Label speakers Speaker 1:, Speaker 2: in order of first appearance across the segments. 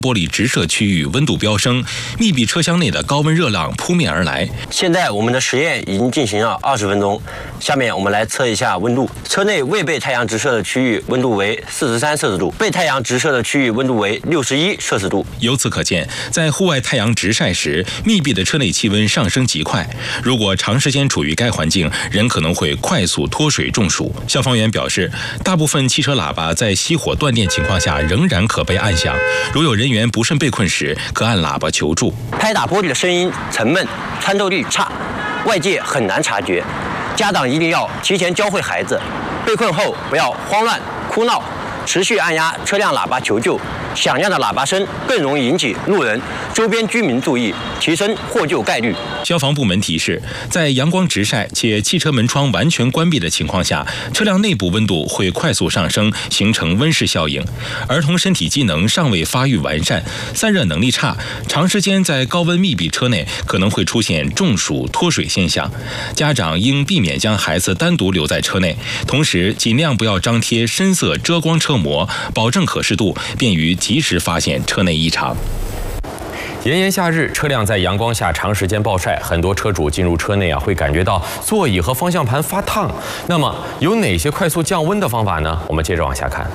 Speaker 1: 玻璃直射区域温度飙升，密闭车厢内的高温热浪扑面而来。
Speaker 2: 现在我们的实验已经进行了20分钟，下面我们来测一下温度。车内未被太阳直射的区域温度为43摄氏度，被太阳直射的区域温度为61摄氏度。
Speaker 1: 由此可见，在户外太阳直晒时，密闭的车内气温上升极快。如果长时间处于该环境，人可能会快速脱水中暑。消防员表示，大部分汽车喇叭在熄火断电情况下仍然可被按响，如有人员不慎被困时，可按喇叭求助。
Speaker 2: 拍打玻璃的声音沉闷，穿透力差，外界很难察觉。家长一定要提前教会孩子，被困后不要慌乱哭闹，持续按压车辆喇叭求救。响亮的喇叭声更容易引起路人、周边居民注意，提升获救概率。
Speaker 1: 消防部门提示，在阳光直晒且汽车门窗完全关闭的情况下，车辆内部温度会快速上升，形成温室效应。儿童身体机能尚未发育完善，散热能力差，长时间在高温密闭车内可能会出现中暑、脱水现象。家长应避免将孩子单独留在车内，同时尽量不要张贴深色遮光车膜，保证可视度，便于及时发现车内异常。
Speaker 3: 炎炎夏日，车辆在阳光下长时间暴晒，很多车主进入车内会感觉到座椅和方向盘发烫。那么有哪些快速降温的方法呢？我们接着往下看。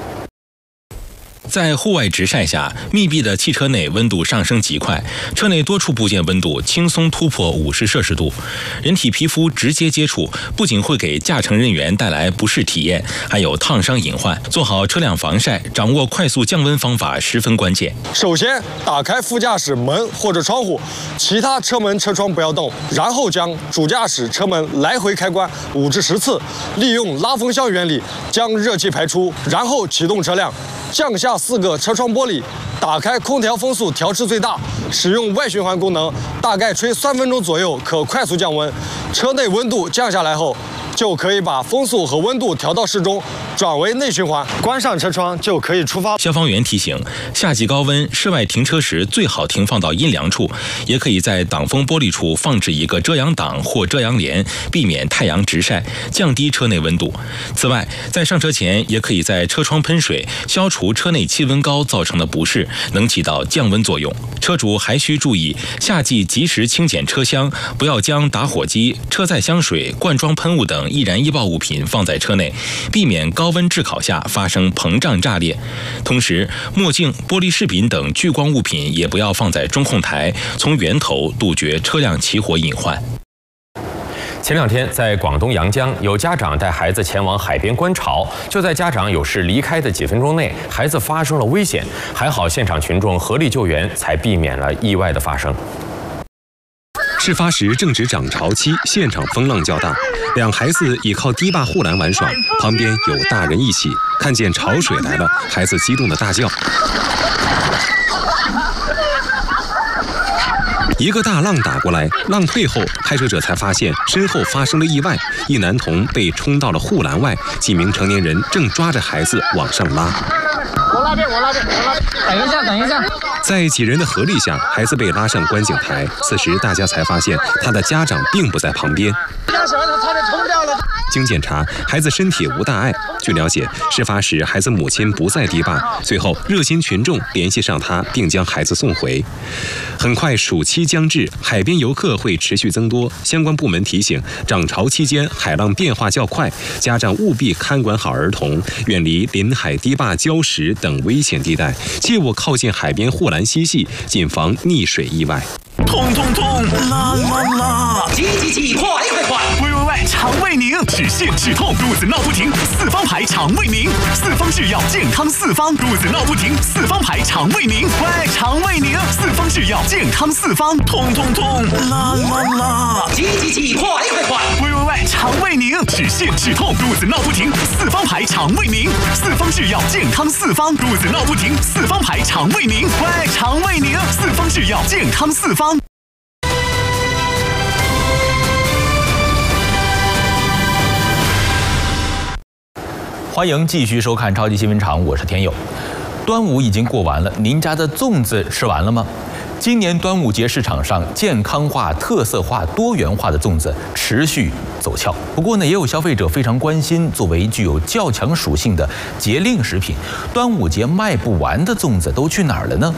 Speaker 1: 在户外直晒下，密闭的汽车内温度上升极快，车内多处部件温度轻松突破50摄氏度。人体皮肤直接接触，不仅会给驾乘人员带来不适体验，还有烫伤隐患。做好车辆防晒，掌握快速降温方法十分关键。
Speaker 4: 首先，打开副驾驶门或者窗户，其他车门车窗不要动，然后将主驾驶车门来回开关5至10次，利用拉风箱原理将热气排出，然后启动车辆。降下4个车窗玻璃，打开空调风速调至最大，使用外循环功能，大概吹3分钟左右，可快速降温。车内温度降下来后，就可以把风速和温度调到适中，转为内循环，关上车窗就可以出发。
Speaker 1: 消防员提醒，夏季高温，室外停车时最好停放到阴凉处，也可以在挡风玻璃处放置一个遮阳挡或遮阳帘，避免太阳直晒，降低车内温度。此外，在上车前也可以在车窗喷水，消除车内气温高造成的不适，能起到降温作用。车主还需注意，夏季及时清检车厢，不要将打火机、车载香水、罐装喷雾等易燃易爆物品放在车内，避免高温炙烤下发生膨胀炸裂。同时，墨镜、玻璃饰品等聚光物品也不要放在中控台，从源头杜绝车辆起火隐患。
Speaker 3: 前2天，在广东阳江，有家长带孩子前往海边观潮，就在家长有事离开的几分钟内，孩子发生了危险，还好现场群众合力救援，才避免了意外的发生。
Speaker 5: 事发时正值涨潮期，现场风浪较大，两孩子倚靠堤坝护栏玩耍，旁边有大人一起，看见潮水来了，孩子激动地大叫。一个大浪打过来，浪退后，拍摄者才发现身后发生了意外，一男童被冲到了护栏外，几名成年人正抓着孩子往上拉。
Speaker 6: 我那边，等一下。
Speaker 5: 在几人的合力下，孩子被拉上观景台。此时大家才发现，他的家长并不在旁边。
Speaker 6: 小孩子差点冲掉了。
Speaker 5: 经检查，孩子身体无大碍。据了解，事发时孩子母亲不在堤坝，随后热心群众联系上他，并将孩子送回。很快，暑期将至，海边游客会持续增多。相关部门提醒，涨潮期间海浪变化较快，家长务必看管好儿童，远离临海堤坝、礁石等危险地带，切勿靠近海边护栏嬉戏，谨防溺水意外。
Speaker 7: 痛痛痛，啦啦啦！
Speaker 8: 挤，快！
Speaker 7: 喂，肠胃宁，止泻止痛，肚子闹不停，四方牌肠胃宁，四方制药，健康四方，肚子闹不停，四方牌肠胃宁，喂，肠胃宁，四方制药，健康四方，痛痛痛，啦啦啦！
Speaker 8: 挤，快！
Speaker 7: 喂，肠胃宁，止泻止痛，肚子闹不停，四方牌肠胃宁，四方制药，健康四方，肚子闹不停，四方牌肠胃宁，喂，肠胃宁，四方制药，健康四方。
Speaker 9: 欢迎继续收看超级新闻场，我是天佑。端午已经过完了，您家的粽子吃完了吗？今年端午节市场上健康化、特色化、多元化的粽子持续走俏。不过呢，也有消费者非常关心，作为具有较强属性的节令食品，端午节卖不完的粽子都去哪儿了呢？